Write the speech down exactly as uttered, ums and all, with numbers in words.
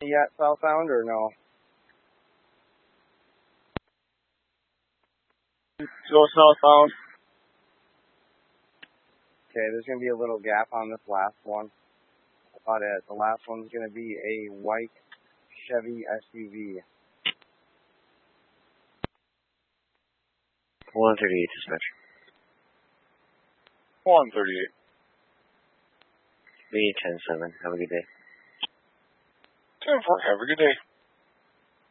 Yet southbound or no? Go southbound. Okay, there's going to be a little gap on this last one. About it. The last one's going to be a white Chevy S U V. one thirty-eight dispatch. one thirty-eight. B ten seven. Have a good day. ten four. Have a good day.